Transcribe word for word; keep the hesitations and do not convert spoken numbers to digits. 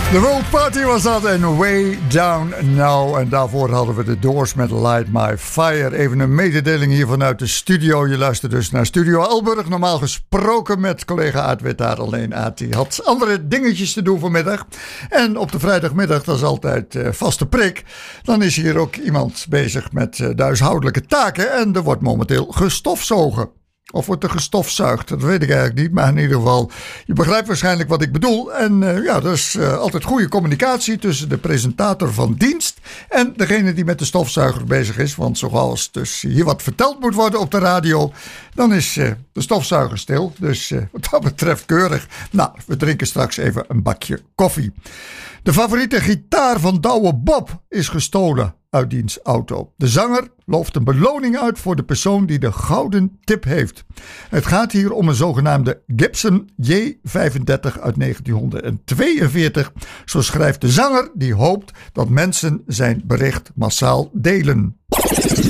De World Party was dat en Way Down Now. En daarvoor hadden we de Doors met Light My Fire. Even een mededeling hier vanuit de studio. Je luistert dus naar Studio Elburg. Normaal gesproken met collega Aart Wittaert. Alleen Aart die had andere dingetjes te doen vanmiddag. En op de vrijdagmiddag, dat is altijd uh, vaste prik. Dan is hier ook iemand bezig met uh, de huishoudelijke taken. En er wordt momenteel gestofzogen. Of wordt er gestofzuigd? Dat weet ik eigenlijk niet. Maar in ieder geval, je begrijpt waarschijnlijk wat ik bedoel. En uh, ja, er is uh, altijd goede communicatie tussen de presentator van dienst en degene die met de stofzuiger bezig is. Want zoals dus hier wat verteld moet worden op de radio, dan is uh, de stofzuiger stil. Dus uh, wat dat betreft keurig. Nou, we drinken straks even een bakje koffie. De favoriete gitaar van Douwe Bob is gestolen uit diens auto. De zanger looft een beloning uit voor de persoon die de gouden tip heeft. Het gaat hier om een zogenaamde Gibson J vijfendertig uit negentienhonderdtweeënveertig. Zo schrijft de zanger die hoopt dat mensen zijn bericht massaal delen.